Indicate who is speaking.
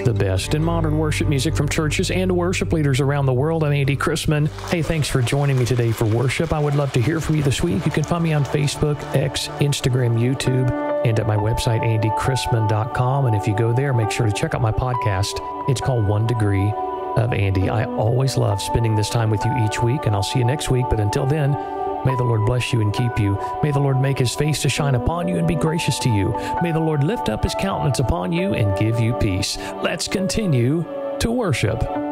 Speaker 1: The best in modern worship music from churches and worship leaders around the world. I'm Andy Chrisman. Hey, thanks for joining me today for worship. I would love to hear from you this week. You can find me on Facebook, X, Instagram, YouTube, and at my website, andychrisman.com. And if you go there, make sure to check out my podcast. It's called 1 Degree of Andy. I always love spending this time with you each week, and I'll see you next week. But until then, may the Lord bless you and keep you. May the Lord make his face to shine upon you and be gracious to you. May the Lord lift up his countenance upon you and give you peace. Let's continue to worship.